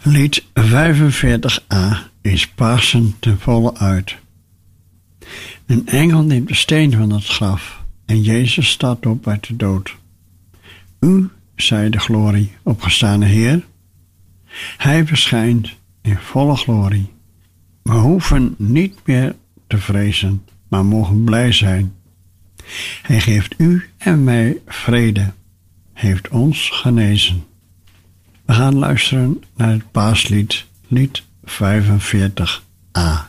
Lied 45a is Pasen ten volle uit. Een engel neemt de steen van het graf en Jezus staat op uit de dood. U, zij de glorie, opgestane Heer. Hij verschijnt in volle glorie. We hoeven niet meer te vrezen, maar mogen blij zijn. Hij geeft u en mij vrede, heeft ons genezen. We gaan luisteren naar het paaslied, lied 45a.